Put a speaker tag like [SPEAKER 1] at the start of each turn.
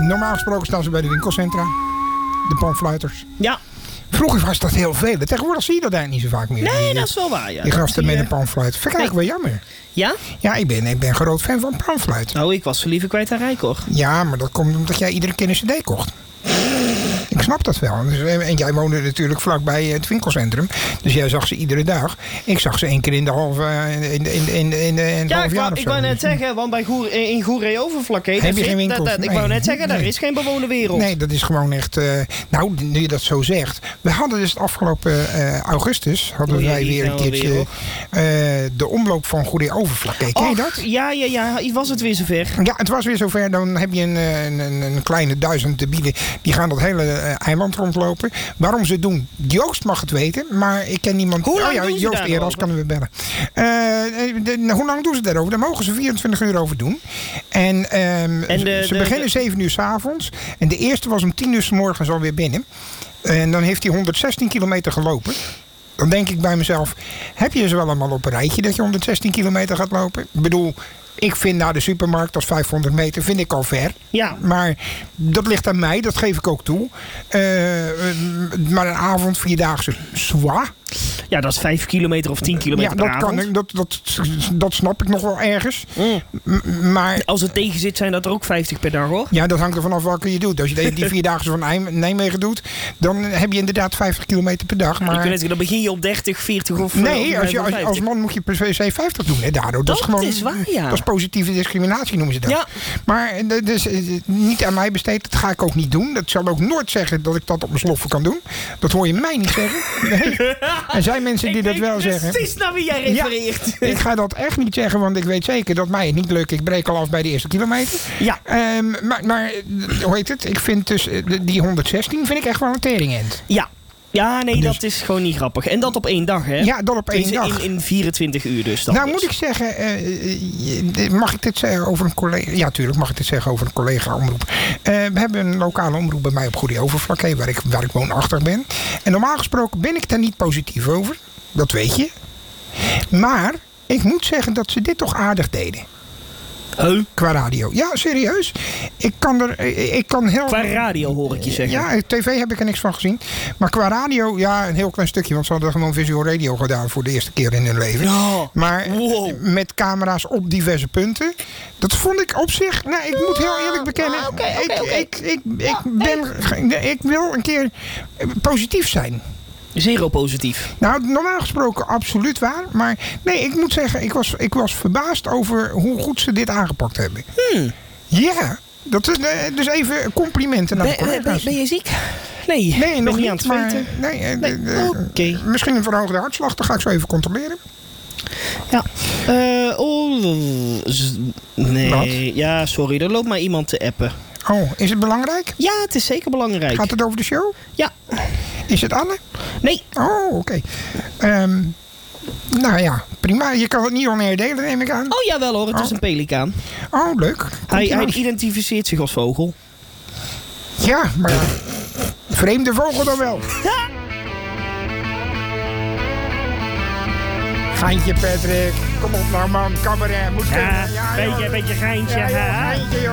[SPEAKER 1] normaal gesproken staan ze bij de winkelcentra. De panfluiters.
[SPEAKER 2] Ja.
[SPEAKER 1] Vroeger was dat heel veel. Tegenwoordig zie je dat eigenlijk niet zo vaak meer.
[SPEAKER 2] Nee, dat is wel waar, ja.
[SPEAKER 1] Die gasten met een panfluit. Vind ik eigenlijk wel jammer.
[SPEAKER 2] Ja?
[SPEAKER 1] Ja, ik ben groot fan van panfluit.
[SPEAKER 2] Nou, ik was zo liever kwijt aan Rijkoor.
[SPEAKER 1] Ja, maar dat komt omdat jij iedere keer een cd kocht. Ik snap dat wel. En jij woonde natuurlijk vlakbij het winkelcentrum. Dus jij zag ze iedere dag. Ik zag ze 1 keer in de halve half jaar of zo.
[SPEAKER 2] Ik wou net zeggen, want bij in Goeree-Overflakke...
[SPEAKER 1] Heb je geen winkels?
[SPEAKER 2] Ik wou net zeggen, daar is geen bewoonde wereld.
[SPEAKER 1] Nee, dat is gewoon echt... nou, nu je dat zo zegt. We hadden dus het afgelopen augustus... hadden wij weer een keertje... de omloop van Goeree-Overflakke. Ken je dat?
[SPEAKER 2] Ja. Was het weer zover?
[SPEAKER 1] Ja, het was weer zover. Dan heb je een kleine 1000 debielen. Die gaan dat hele eiland rondlopen. Waarom ze het doen, Joost mag het weten. Maar ik ken niemand...
[SPEAKER 2] Hoe lang doen ze
[SPEAKER 1] Joost Eras kunnen we bellen. Hoe lang doen ze daarover? Daar mogen ze 24 uur over doen. En ze beginnen 7 uur 's avonds. En de eerste was om 10 uur 's morgens alweer binnen. En dan heeft hij 116 kilometer gelopen. Dan denk ik bij mezelf... heb je ze wel allemaal op een rijtje dat je 116 kilometer gaat lopen? Ik bedoel... Ik vind naar de supermarkt als 500 meter vind ik al ver. Ja. Maar dat ligt aan mij, dat geef ik ook toe. Maar een avond, 4-daagse, zwaar.
[SPEAKER 2] Ja, dat is 5 kilometer of 10 kilometer per avond.
[SPEAKER 1] Dat snap ik nog wel ergens. Maar
[SPEAKER 2] als het tegen zit, zijn dat er ook 50 per dag, hoor.
[SPEAKER 1] Ja, dat hangt er vanaf welke je doet. Als je die 4-daagse van Nijmegen doet, dan heb je inderdaad 50 kilometer per dag. Maar
[SPEAKER 2] dan begin je op 30, 40 of...
[SPEAKER 1] Nee, als man moet je per se 50 doen. Hè, daardoor. Dat is gewoon,
[SPEAKER 2] is waar, ja.
[SPEAKER 1] Dat is positieve discriminatie, noemen ze dat.
[SPEAKER 2] Ja.
[SPEAKER 1] Maar dus, niet aan mij besteed. Dat ga ik ook niet doen. Dat zal ook nooit zeggen dat ik dat op mijn sloffen kan doen. Dat hoor je mij niet zeggen. Nee. Er zijn mensen die dat wel zeggen.
[SPEAKER 2] Precies naar wie jij refereert.
[SPEAKER 1] Ja, ik ga dat echt niet zeggen, want ik weet zeker dat mij het niet lukt. Ik breek al af bij de eerste kilometer.
[SPEAKER 2] Ja.
[SPEAKER 1] Maar hoe heet het? Ik vind dus die 116 vind ik echt wel een teringend.
[SPEAKER 2] Ja. Ja, nee, dus, dat is gewoon niet grappig. En dat op 1 dag, hè?
[SPEAKER 1] Ja, dat op 1 dag.
[SPEAKER 2] In 24 uur dus.
[SPEAKER 1] Nou, moet ik zeggen... mag ik dit zeggen over een collega? Ja, tuurlijk mag ik dit zeggen over een collega-omroep. We hebben een lokale omroep bij mij op Goeree-Overflakke, waar ik woonachtig ben. En normaal gesproken ben ik daar niet positief over. Dat weet je. Maar ik moet zeggen dat ze dit toch aardig deden. Qua radio. Ja, serieus. Ik kan heel...
[SPEAKER 2] Qua radio hoor ik je zeggen.
[SPEAKER 1] Ja, tv heb ik er niks van gezien. Maar qua radio, ja, een heel klein stukje. Want ze hadden gewoon visual radio gedaan voor de eerste keer in hun leven.
[SPEAKER 2] Oh,
[SPEAKER 1] maar met camera's op diverse punten. Dat vond ik op zich... Nou, ik moet heel eerlijk bekennen. Ik wil een keer positief zijn.
[SPEAKER 2] Zero positief.
[SPEAKER 1] Nou, normaal gesproken absoluut waar. Maar nee, ik moet zeggen, ik was verbaasd over hoe goed ze dit aangepakt hebben. Ja, dat is dus even complimenten naar de collega's.
[SPEAKER 2] Ben je ziek? Nee,
[SPEAKER 1] nog
[SPEAKER 2] niet aan het zweten.
[SPEAKER 1] Nee.
[SPEAKER 2] Oké.
[SPEAKER 1] Misschien een verhoogde hartslag, dat ga ik zo even controleren.
[SPEAKER 2] Ja. Nee. Wat? Ja, sorry, er loopt maar iemand te appen.
[SPEAKER 1] Oh, is het belangrijk?
[SPEAKER 2] Ja, het is zeker belangrijk.
[SPEAKER 1] Gaat het over de show?
[SPEAKER 2] Ja.
[SPEAKER 1] Is het Anne?
[SPEAKER 2] Nee.
[SPEAKER 1] Oh, oké. Nou ja, prima. Je kan het niet on-air delen, neem ik aan.
[SPEAKER 2] Oh, jawel hoor. Het is een pelikaan.
[SPEAKER 1] Oh, leuk.
[SPEAKER 2] Hij identificeert zich als vogel.
[SPEAKER 1] Ja, maar vreemde vogel dan wel. Geintje, Patrick. Kom op nou, man. Cabaret. Moet
[SPEAKER 2] beetje geintje.
[SPEAKER 1] Geintje, joh.